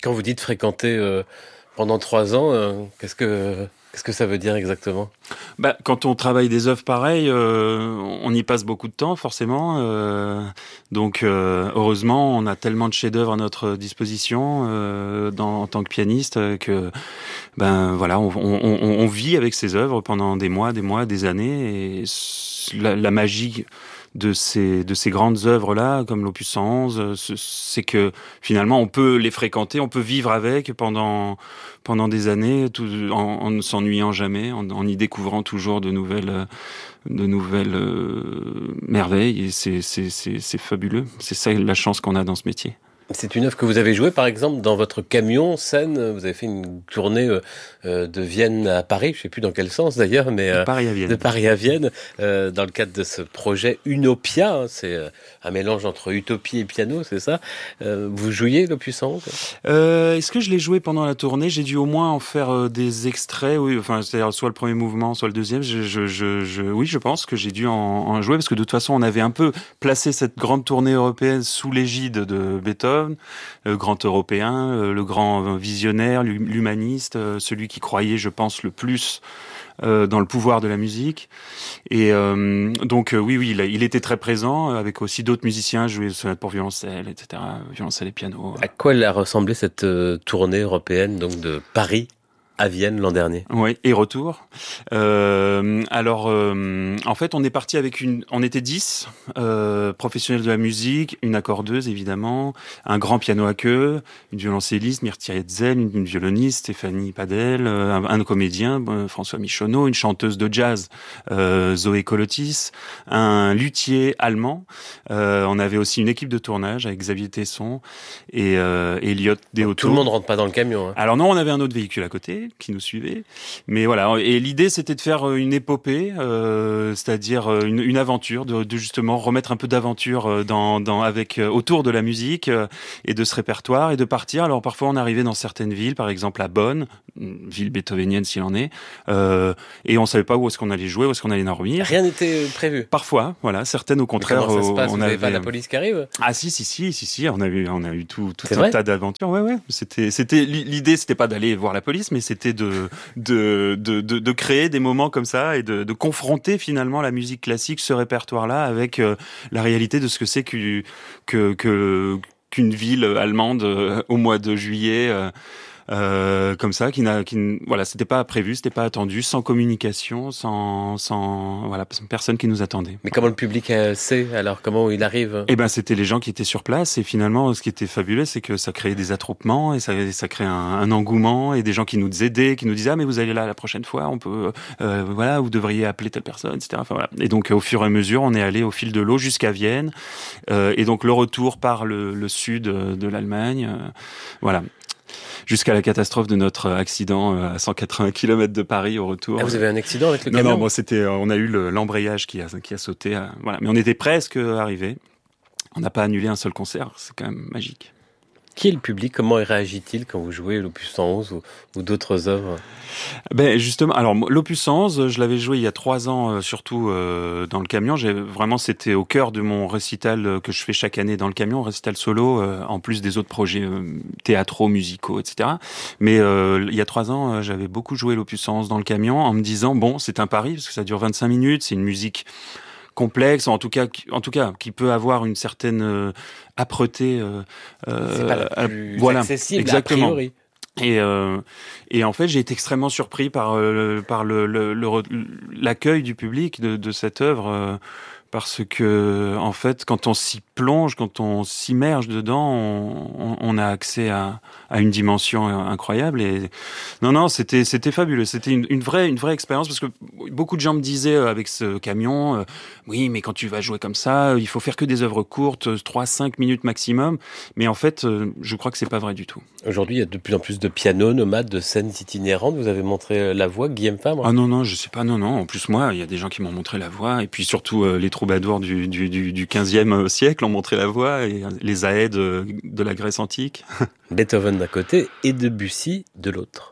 Quand vous dites fréquenter pendant 3 ans, qu'est-ce que ça veut dire exactement? Quand on travaille des œuvres pareilles, on y passe beaucoup de temps forcément. Donc heureusement, on a tellement de chefs-d'œuvre à notre disposition en tant que pianiste que voilà, on vit avec ces œuvres pendant des mois, des années. Et la magie de ces grandes œuvres-là, comme l'Opus 111, c'est que finalement on peut les fréquenter, on peut vivre avec pendant des années, en ne s'ennuyant jamais, en y découvrant toujours de nouvelles merveilles. Et c'est fabuleux. C'est ça la chance qu'on a dans ce métier. C'est une œuvre que vous avez jouée, par exemple, dans votre camion scène. Vous avez fait une tournée de Vienne à Paris, je ne sais plus dans quel sens d'ailleurs, mais De Paris à Vienne. de Paris à Vienne, dans le cadre de ce projet Unopia. Hein, c'est un mélange entre utopie et piano, c'est ça? Vous jouiez l'Opus 111? Est-ce que je l'ai joué pendant la tournée? J'ai dû au moins en faire des extraits, oui, enfin, c'est-à-dire soit le premier mouvement, soit le deuxième. Oui, je pense que j'ai dû en jouer, parce que de toute façon, on avait un peu placé cette grande tournée européenne sous l'égide de Beethoven, le grand européen, le grand visionnaire, l'humaniste, celui qui croyait, je pense, le plus dans le pouvoir de la musique. Et donc oui, il était très présent, avec aussi d'autres musiciens, jouer le sonate pour violoncelle, etc., violoncelle et piano. À quoi elle a ressemblé cette tournée européenne, donc de Paris à Vienne l'an dernier? Oui, et retour. En fait, on est parti on était 10 professionnels de la musique, une accordeuse évidemment, un grand piano à queue, une violoncelliste, Myrtille Hetzel, une violoniste, Stéphanie Padel, un comédien, François Michonneau, une chanteuse de jazz, Zoé Colotis, un luthier allemand. On avait aussi une équipe de tournage avec Xavier Tesson et Elliot Deotto. Tout le monde rentre pas dans le camion. Hein. Alors non, on avait un autre véhicule à côté qui nous suivait, mais voilà. Et l'idée, c'était de faire une épopée, c'est-à-dire une aventure, de justement remettre un peu d'aventure autour de la musique et de ce répertoire, et de partir. Alors parfois, on arrivait dans certaines villes, par exemple à Bonn, une ville beethovenienne s'il en est, et on savait pas où est-ce qu'on allait jouer, où est-ce qu'on allait dormir. Rien n'était prévu. Parfois, voilà. Certaines, au contraire, mais comment ça se passe? on Vous n'avez avait pas la police qui arrive? Ah si, on a eu tout C'est un vrai? tas d'aventures. Ouais. L'idée, c'était pas d'aller voir la police, mais c'était de créer des moments comme ça et de confronter finalement la musique classique, ce répertoire-là, avec la réalité de ce que c'est qu'une ville allemande au mois de juillet. Comme ça, voilà, c'était pas prévu, c'était pas attendu, sans communication, sans personne qui nous attendait. Mais comment le public sait alors? Comment il arrive? Eh ben, c'était les gens qui étaient sur place, et finalement, ce qui était fabuleux, c'est que ça créait des attroupements, et ça créait un engouement, et des gens qui nous aidaient, qui nous disaient: ah, mais vous allez là la prochaine fois, on peut, voilà, vous devriez appeler telle personne, etc. Enfin voilà. Et donc, au fur et à mesure, on est allé au fil de l'eau jusqu'à Vienne, et donc le retour par le sud de l'Allemagne, voilà. Jusqu'à la catastrophe de notre accident à 180 km de Paris au retour. Ah, vous avez un accident avec le camion? Non, on a eu l'embrayage qui a sauté. Voilà. Mais on était presque arrivés. On n'a pas annulé un seul concert. C'est quand même magique. Qui est le public? Comment réagit-il quand vous jouez l'Opus 111 ou d'autres œuvres? Ben justement, alors l'Opus 111, je l'avais joué il y a 3 ans, surtout dans le camion. C'était au cœur de mon récital que je fais chaque année dans le camion, récital solo, en plus des autres projets théâtraux, musicaux, etc. Mais il y a 3 ans, j'avais beaucoup joué l'Opus 111 dans le camion, en me disant bon, c'est un pari parce que ça dure 25 minutes, c'est une musique complexe, en tout cas qui peut avoir une certaine âpreté. C'est pas la plus voilà, accessible, exactement. a priori. Et en fait, j'ai été extrêmement surpris par l'accueil du public de cette œuvre, parce que en fait, quand on s'y plonge, quand on s'immerge dedans, on a accès à une dimension incroyable. Et non, c'était fabuleux. C'était une vraie expérience, parce que beaucoup de gens me disaient avec ce camion, oui, mais quand tu vas jouer comme ça, il faut faire que des œuvres courtes, 3-5 minutes maximum. Mais en fait, je crois que c'est pas vrai du tout. Aujourd'hui, il y a de plus en plus de pianos nomades, de scènes itinérantes. Vous avez montré la voix, Guillaume Fabre? Ah non, je sais pas, non. En plus, moi, il y a des gens qui m'ont montré la voix, et puis surtout les troubadours du 15e siècle ont montré la voix, et les Aèdes de la Grèce antique. Beethoven d'un côté et Debussy de l'autre.